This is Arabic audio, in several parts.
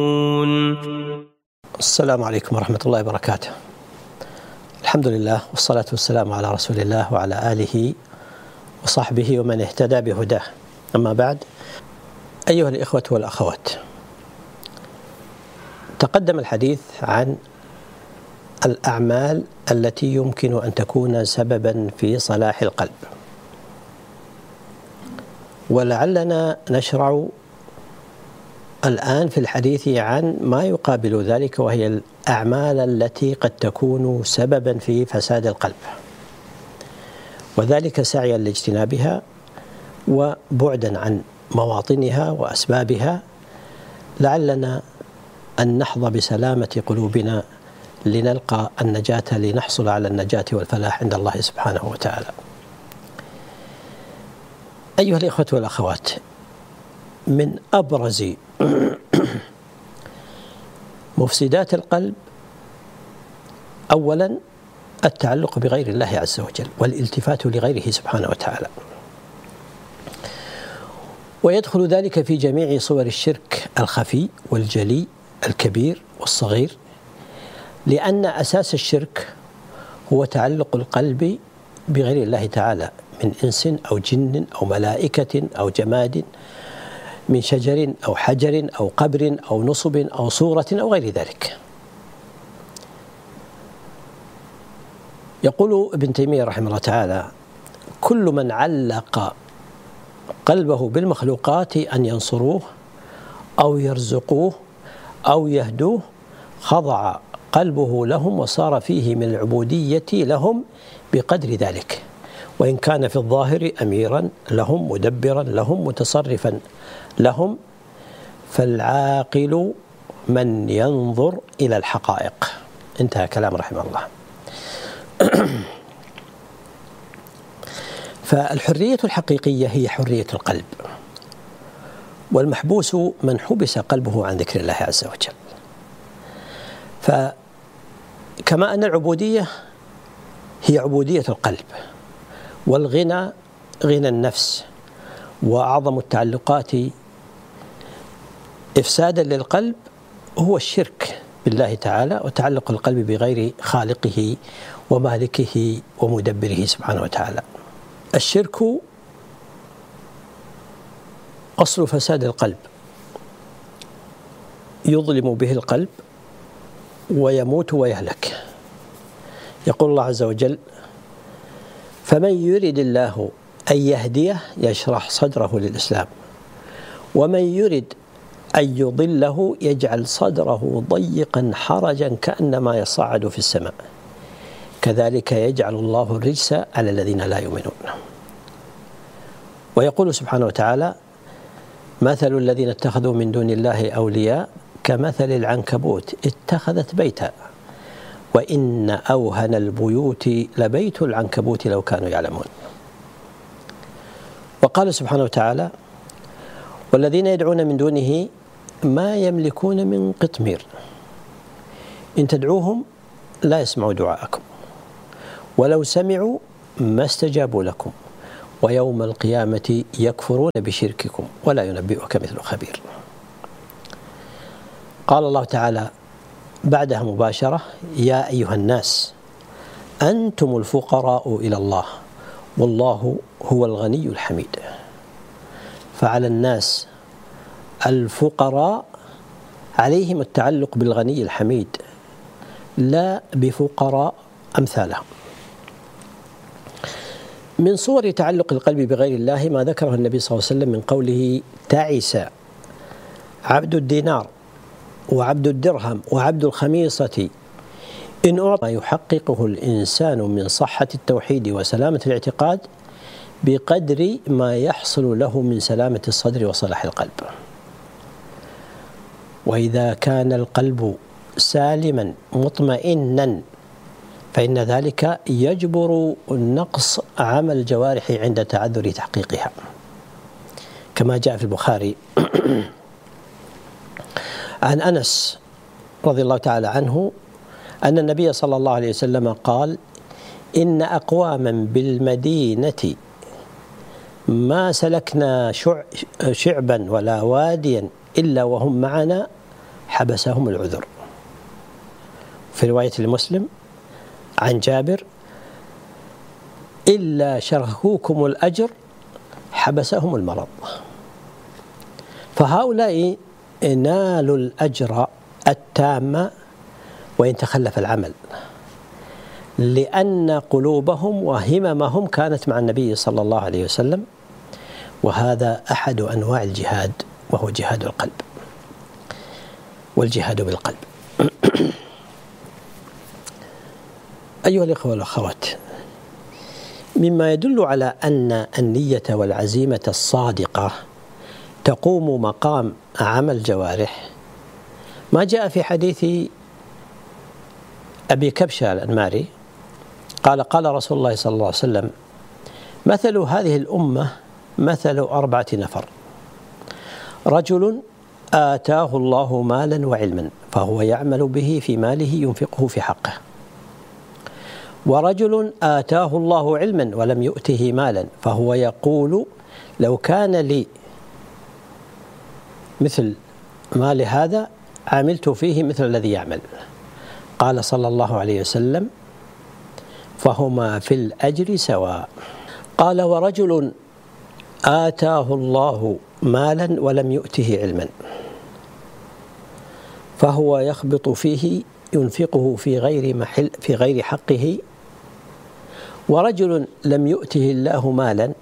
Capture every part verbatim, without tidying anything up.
السلام عليكم ورحمة الله وبركاته. الحمد لله والصلاة والسلام على رسول الله وعلى آله وصحبه ومن اهتدى بهداه. أما بعد، أيها الإخوة والأخوات، تقدم الحديث عن الأعمال التي يمكن أن تكون سببا في صلاح القلب، ولعلنا نشرع الآن في الحديث عن ما يقابل ذلك، وهي الأعمال التي قد تكون سببا في فساد القلب، وذلك سعيا لاجتنابها وبعدا عن مواطنها وأسبابها، لعلنا أن نحظى بسلامة قلوبنا لنلقى النجاة، لنحصل على النجاة والفلاح عند الله سبحانه وتعالى. أيها الإخوة والأخوات، من أبرز مفسدات القلب أولا التعلق بغير الله عز وجل والالتفات لغيره سبحانه وتعالى، ويدخل ذلك في جميع صور الشرك الخفي والجلي الكبير والصغير، لأن أساس الشرك هو تعلق القلب بغير الله تعالى من إنس أو جن أو ملائكة أو جماد، من شجر أو حجر أو قبر أو نصب أو صورة أو غير ذلك. يقول ابن تيمية رحمه الله تعالى: كل من علق قلبه بالمخلوقات أن ينصروه أو يرزقوه أو يهدوه خضع قلبه لهم وصار فيه من العبودية لهم بقدر ذلك، وإن كان في الظاهر أميرا لهم مدبرا لهم متصرفا لهم، فالعاقل من ينظر إلى الحقائق. انتهى كلام رحمه الله. فالحرية الحقيقية هي حرية القلب، والمحبوس من حبس قلبه عن ذكر الله عز وجل. فكما أن العبودية هي عبودية القلب، والغنى غنى النفس، وأعظم التعلقات إفسادا للقلب هو الشرك بالله تعالى وتعلق القلب بغير خالقه ومالكه ومدبره سبحانه وتعالى. الشرك أصل فساد القلب، يظلم به القلب ويموت ويهلك. يقول الله عز وجل: فمن يرد الله أن يهديه يشرح صدره للإسلام، ومن يرد أن يضله يجعل صدره ضيقا حرجا كأنما يصعد في السماء، كذلك يجعل الله الرجس على الذين لا يؤمنون. ويقول سبحانه وتعالى: مثل الذين اتخذوا من دون الله أولياء كمثل العنكبوت اتخذت بيتا وإن أوهن البيوت لبيت العنكبوت لو كانوا يعلمون. وقال سبحانه وتعالى: والذين يدعون من دونه ما يملكون من قطمير إن تدعوهم لا يسمعوا دعاءكم ولو سمعوا ما استجابوا لكم ويوم القيامة يكفرون بشرككم ولا ينبئك مثل خبير. قال الله تعالى بعدها مباشرة: يا أيها الناس أنتم الفقراء إلى الله والله هو الغني الحميد. فعلى الناس الفقراء عليهم التعلق بالغني الحميد، لا بفقراء أمثالهم. من صور تعلق القلب بغير الله ما ذكره النبي صلى الله عليه وسلم من قوله: تعس عبد الدينار وعبد الدرهم وعبد الخميصة إن أعطى ما يحققه الإنسان من صحة التوحيد وسلامة الاعتقاد بقدر ما يحصل له من سلامة الصدر وصلاح القلب. وإذا كان القلب سالما مطمئنا فإن ذلك يجبر نقص عمل الجوارح عند تعذر تحقيقها، كما جاء في البخاري عن أنس رضي الله تعالى عنه أن النبي صلى الله عليه وسلم قال: إن أقواما بالمدينة ما سلكنا شعبا ولا واديا إلا وهم معنا حبسهم العذر. في رواية لمسلم عن جابر: إلا شركوكم الأجر حبسهم المرض. فهؤلاء نالوا الأجر التام وإن تخلف العمل، لأن قلوبهم وهممهم كانت مع النبي صلى الله عليه وسلم، وهذا أحد أنواع الجهاد، وهو جهاد القلب والجهاد بالقلب. أيها الإخوة والأخوات، مما يدل على أن النية والعزيمة الصادقة تقوم مقام عمل الجوارح ما جاء في حديث أبي كبشة الأنماري قال: قال رسول الله صلى الله عليه وسلم: مثل هذه الأمة مثل أربعة نفر: رجل آتاه الله مالا وعلما فهو يعمل به في ماله ينفقه في حقه، ورجل آتاه الله علما ولم يؤته مالا فهو يقول: لو كان لي مثل مال هذا عملت فيه مثل الذي يعمل. قال صلى الله عليه وسلم: فهما في الأجر سواء. قال: ورجل آتاه الله مالا ولم يؤته علما فهو يخبط فيه ينفقه في غير محل في غير حقه، ورجل لم يؤته الله مالا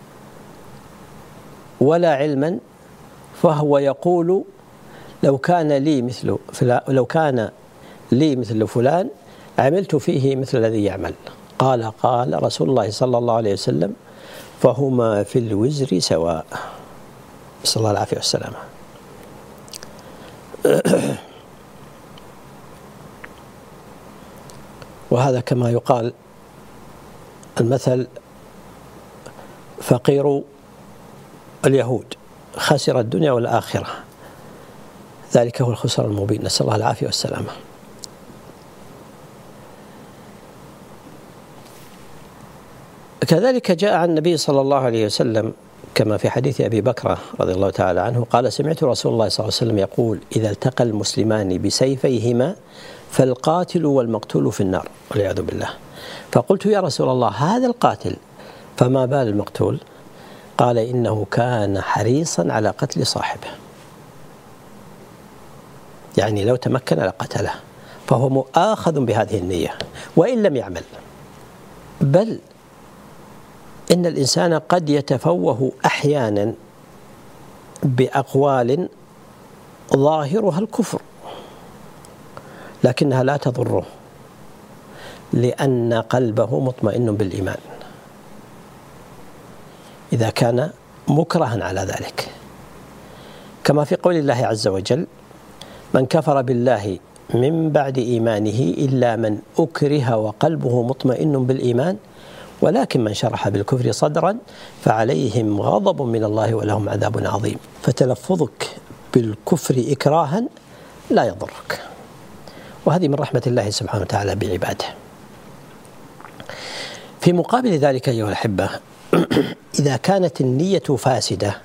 ولا علما فهو يقول: لو كان لي مثل لو كان لي مثل فلان عملت فيه مثل الذي يعمل. قال قال رسول الله صلى الله عليه وسلم: فهما في الوزر سواء. نسأل الله العافية والسلامة. وهذا كما يقال المثل: فقير اليهود خسر الدنيا والآخرة، ذلك هو الخسران المبين. نسأل الله العافية والسلامة. كذلك جاء عن النبي صلى الله عليه وسلم كما في حديث أبي بكر رضي الله تعالى عنه قال: سمعت رسول الله صلى الله عليه وسلم يقول: إذا التقى المسلمان بسيفيهما فالقاتل والمقتول في النار والعياذ بالله. فقلت: يا رسول الله، هذا القاتل فما بال المقتول؟ قال: إنه كان حريصا على قتل صاحبه، يعني لو تمكن لقتله، فهو مؤاخذ بهذه النية وإن لم يعمل. بل إن الإنسان قد يتفوه أحيانا بأقوال ظاهرها الكفر لكنها لا تضره، لأن قلبه مطمئن بالإيمان إذا كان مكرها على ذلك، كما في قول الله عز وجل: من كفر بالله من بعد إيمانه إلا من أكره وقلبه مطمئن بالإيمان ولكن من شرح بالكفر صدرا فعليهم غضب من الله ولهم عذاب عظيم. فتلفظك بالكفر إكراها لا يضرك، وهذه من رحمة الله سبحانه وتعالى بعباده. في مقابل ذلك أيها الأحبة، إذا كانت النية فاسدة